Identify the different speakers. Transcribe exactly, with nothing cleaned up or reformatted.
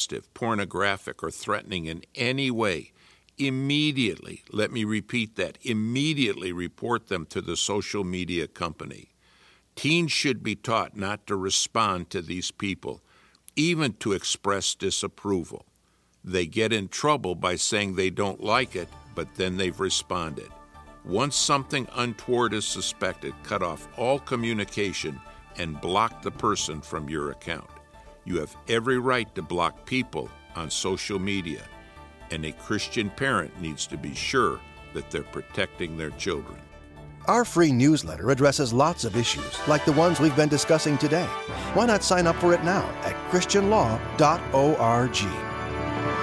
Speaker 1: suggestive, pornographic, or threatening in any way, immediately, let me repeat that, immediately report them to the social media company. Teens should be taught not to respond to these people, even to express disapproval. They get in trouble by saying they don't like it, but then they've responded. Once something untoward is suspected, cut off all communication and block the person from your account. You have every right to block people on social media, and a Christian parent needs to be sure that they're protecting their children.
Speaker 2: Our free newsletter addresses lots of issues, like the ones we've been discussing today. Why not sign up for it now at christian law dot org?